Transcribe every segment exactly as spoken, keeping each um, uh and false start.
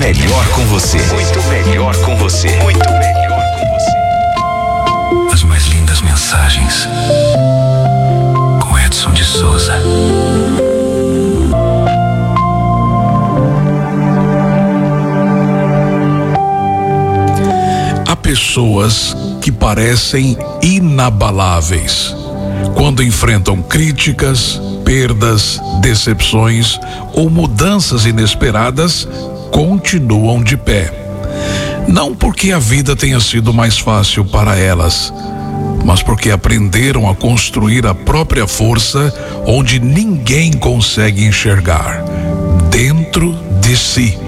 melhor com você. Muito melhor com você. Muito melhor com você. As mais lindas mensagens com Edson de Souza. Há pessoas que parecem inabaláveis quando enfrentam críticas, perdas, decepções ou mudanças inesperadas, continuam de pé. Não porque a vida tenha sido mais fácil para elas, mas porque aprenderam a construir a própria força onde ninguém consegue enxergar, dentro de si.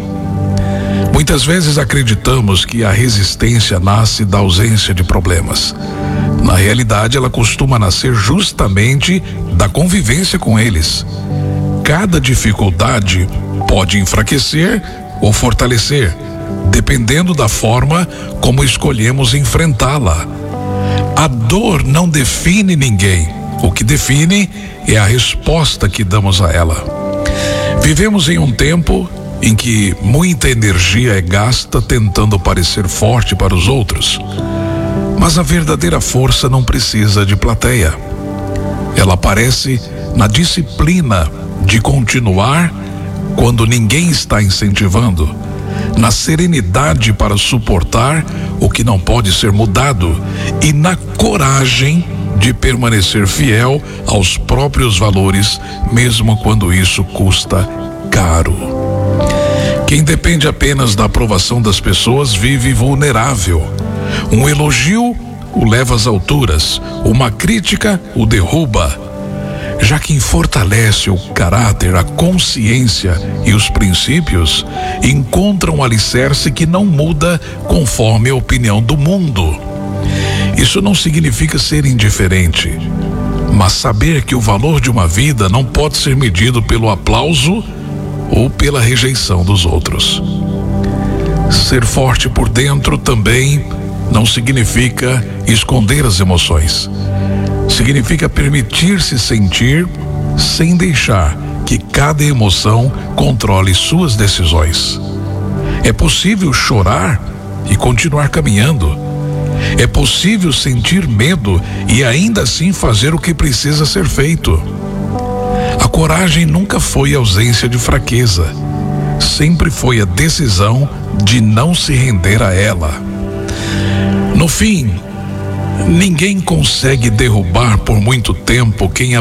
Muitas vezes acreditamos que a resistência nasce da ausência de problemas. Na realidade, ela costuma nascer justamente da convivência com eles. Cada dificuldade pode enfraquecer ou fortalecer, dependendo da forma como escolhemos enfrentá-la. A dor não define ninguém. O que define é a resposta que damos a ela. Vivemos em um tempo em que muita energia é gasta tentando parecer forte para os outros. Mas a verdadeira força não precisa de plateia. Ela aparece na disciplina de continuar quando ninguém está incentivando, na serenidade para suportar o que não pode ser mudado e na coragem de permanecer fiel aos próprios valores, mesmo quando isso custa caro. Quem depende apenas da aprovação das pessoas vive vulnerável. Um elogio o leva às alturas, uma crítica o derruba. Já quem fortalece o caráter, a consciência e os princípios, encontra um alicerce que não muda conforme a opinião do mundo. Isso não significa ser indiferente, mas saber que o valor de uma vida não pode ser medido pelo aplauso ou pela rejeição dos outros. Ser forte por dentro também não significa esconder as emoções. Significa permitir-se sentir sem deixar que cada emoção controle suas decisões. É possível chorar e continuar caminhando. É possível sentir medo e ainda assim fazer o que precisa ser feito. A coragem nunca foi ausência de fraqueza. Sempre foi a decisão de não se render a ela. No fim, ninguém consegue derrubar por muito tempo quem